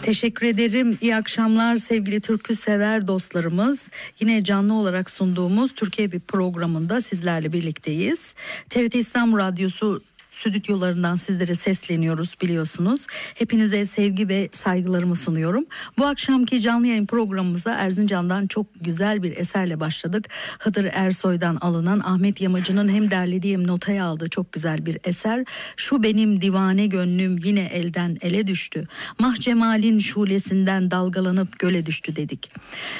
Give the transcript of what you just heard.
Teşekkür ederim. İyi akşamlar sevgili türkü sever dostlarımız. Yine canlı olarak sunduğumuz Türkiye bir programında sizlerle birlikteyiz. TRT İstanbul Radyosu stüdyolarından sizlere sesleniyoruz biliyorsunuz. Hepinize sevgi ve saygılarımı sunuyorum. Bu akşamki canlı yayın programımıza Erzincan'dan çok güzel bir eserle başladık. Hıdır Ersoy'dan alınan Ahmet Yamacı'nın hem derlediği hem notaya aldığı çok güzel bir eser. Şu benim divane gönlüm yine elden ele düştü. Mah cemalin şulesinden dalgalanıp göle düştü dedik.